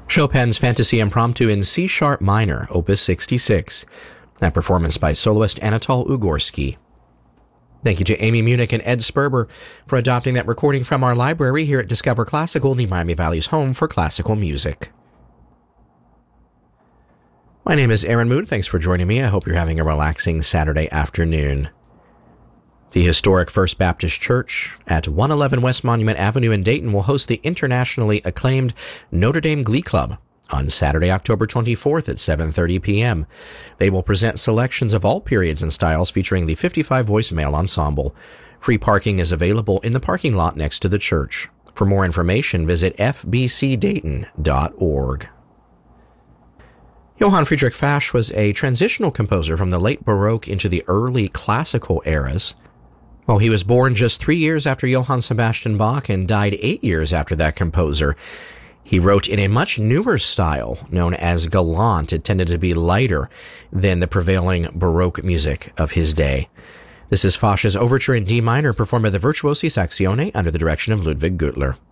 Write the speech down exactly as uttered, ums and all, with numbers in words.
Chopin's Fantasy Impromptu in C-sharp minor, Opus sixty-six. That performance by soloist Anatol Ugorsky. Thank you to Amy Munich and Ed Sperber for adopting that recording from our library here at Discover Classical, the Miami Valley's home for classical music. My name is Aaron Moon. Thanks for joining me. I hope you're having a relaxing Saturday afternoon. The historic First Baptist Church at one eleven West Monument Avenue in Dayton will host the internationally acclaimed Notre Dame Glee Club on Saturday, October twenty-fourth at seven thirty p.m. They will present selections of all periods and styles featuring the fifty-five voice male ensemble. Free parking is available in the parking lot next to the church. For more information, visit f b c dayton dot org. Johann Friedrich Fasch was a transitional composer from the late Baroque into the early classical eras. Well, he was born just three years after Johann Sebastian Bach and died eight years after that composer. He wrote in a much newer style known as Galant. It tended to be lighter than the prevailing Baroque music of his day. This is Fasch's Overture in D minor, performed by the Virtuosi Saxione under the direction of Ludwig Gürtler.